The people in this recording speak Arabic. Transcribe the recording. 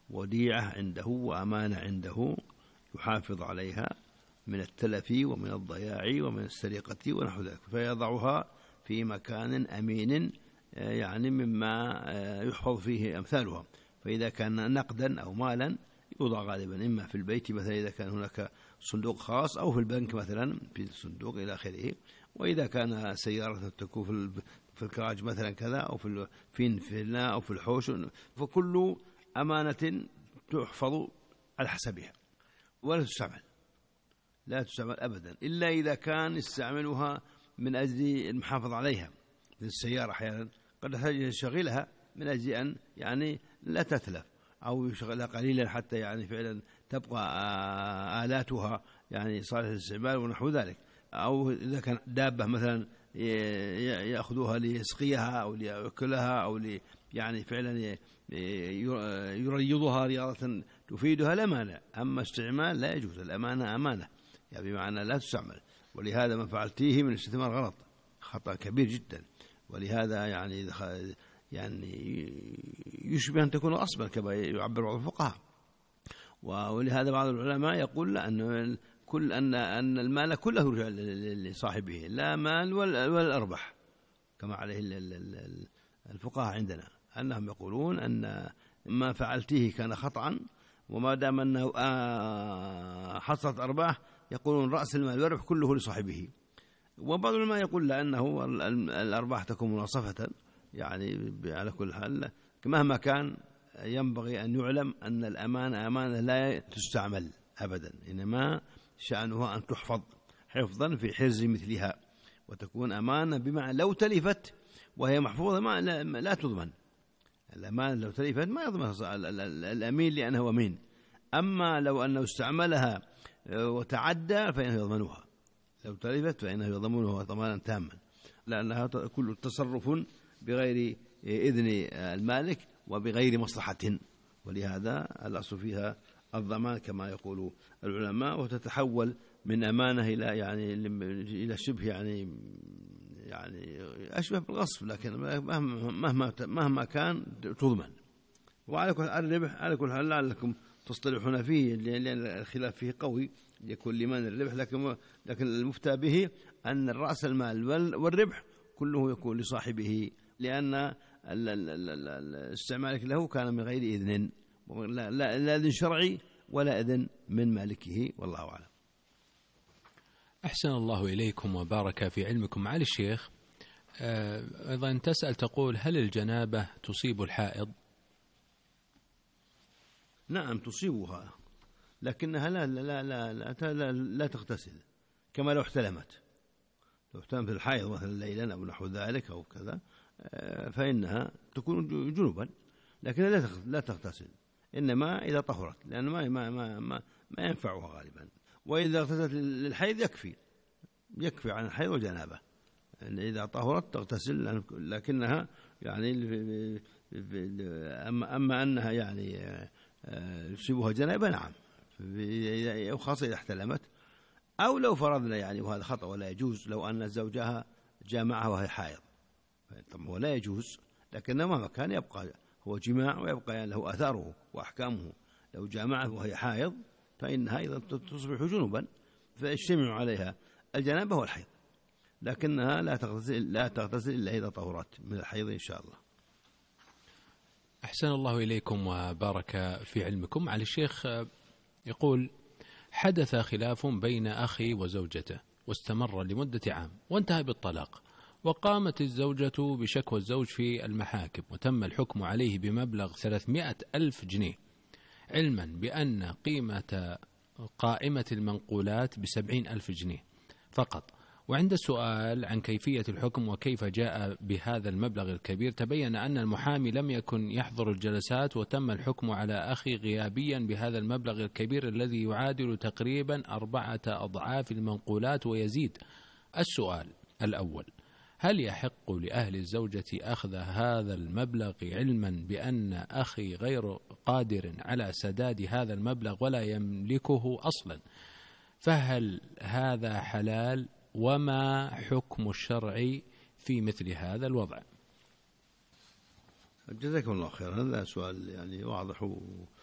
وديعة عنده وأمانة عنده يحافظ عليها من التلف ومن الضياع ومن السرقة ونحو ذلك، فيضعها في مكان أمين يعني مما يحفظ فيه أمثالها. فإذا كان نقدا أو مالا يوضع غالبا إما في البيت مثلا إذا كان هناك صندوق خاص، أو في البنك مثلا في الصندوق إلى آخره. وإذا كان سيارة تكون في الكراج مثلا كذا، أو في الناء أو في الحوش، فكل أمانة تحفظ على حسبها ولا تستعمل، لا تستعمل أبدا إلا إذا كان يستعملها من أجل المحافظة عليها. في السيارة أحيانا قد يحتاج يشغلها من أجل أن يعني لا تتلف، أو يشغلها قليلا حتى يعني فعلا تبقى آلاتها يعني صالحة للاستعمال ونحو ذلك. أو إذا كان دابة مثلا يأخذوها ليسقيها أو ليأكلها أو يعني فعلا يريضها رياضة تفيدها لا مانع. أما استعمال لا يجوز، الأمانة أمانة يعني بمعنى لا تستعمل. ولهذا ما فعلتيه من الاستثمار غلط، خطأ كبير جدا. ولهذا يعني يشبه أن تكون غصبا كما يعبر بعض الفقهاء. ولهذا بعض العلماء يقول لا، أن المال كله يرجع لصاحبه، لا مال ولا الأرباح، كما عليه الفقهاء عندنا، أنهم يقولون أن ما فعلته كان خطأ، وما دام أنه حصلت أرباح يقولون رأس المال والربح كله لصاحبه. وبعض العلماء يقول لأنه الأرباح تكون مناصفة، يعني على كل حال مهما كان ينبغي أن يعلم أن الأمانة أمانة لا تستعمل أبدا، إنما شأنها أن تحفظ حفظا في حرز مثلها، وتكون أمانة بمعنى لو تلفت وهي محفوظة لا تضمن. الأمانة لو تلفت ما يضمن الأمين لأنه هو أمين. أما لو أنه استعملها وتعدى فإنه يضمنها، لو تلفت فإنه يضمنها ضمانا تاما، لأنها كل تصرف بغير إذن المالك وبغير مصلحة. ولهذا الأصل فيها الضمان كما يقول العلماء، وتتحول من أمانة إلى شبه يعني أشبه بالغصب، لكن مهما كان تضمن. وعلى كل حال لعلكم تصطلحون فيه، لأن الخلاف فيه قوي يكون لمن الربح، لكن المفتى به أن رأس المال والربح كله يكون لصاحبه، لأن استعمالك له كان من غير إذن، لا إذن شرعي ولا إذن من مالكه، والله أعلم. أحسن الله إليكم وبارك في علمكم. معالي الشيخ، أيضا تسأل تقول: هل الجنابة تصيب الحائض؟ نعم تصيبها، لكنها لا تغتسل، كما لو احتلمت في الحائض مثلا ليلا أو نحو ذلك أو كذا، فإنها تكون جنوبا، لكنها لا تغتسل، إنما إذا طهرت، لأن ما ينفعها غالبا. وإذا اغتسلت للحيض يكفي عن الحيض والجنابة، إذا طهرت تغتسل، لكنها يعني أما أنها يعني يصيبها جنابة نعم، خاصة إذا احتلمت. أو لو فرضنا يعني، وهذا خطأ ولا يجوز، لو أن زوجها جامعها وهي حائض، طبعا ولا يجوز، لكن ما كان يبقى هو جماع ويبقى يعني له أثاره وأحكامه. لو جامعها وهي حائض فإنها أيضا تصبح جنوبا، فيجتمع عليها الجنابة والحيض، لكنها لا تغتسل إلا إذا طهرت من الحيض إن شاء الله. أحسن الله إليكم وبارك في علمكم. على الشيخ يقول: حدث خلاف بين أخي وزوجته واستمر لمدة عام وانتهى بالطلاق، وقامت الزوجة بشكوى الزوج في المحاكم، وتم الحكم عليه بمبلغ 300,000 جنيه، علما بأن قيمة قائمة المنقولات ب70,000 جنيه فقط. وعند السؤال عن كيفية الحكم وكيف جاء بهذا المبلغ الكبير، تبين أن المحامي لم يكن يحضر الجلسات، وتم الحكم على أخي غيابيا بهذا المبلغ الكبير الذي يعادل تقريبا 4 أضعاف المنقولات ويزيد. السؤال الأول: هل يحق لأهل الزوجة أخذ هذا المبلغ علما بأن أخي غير قادر على سداد هذا المبلغ ولا يملكه أصلا؟ فهل هذا حلال؟ وما حكم الشرع في مثل هذا الوضع؟ جزاكم الله خيرا. هذا سؤال يعني واضح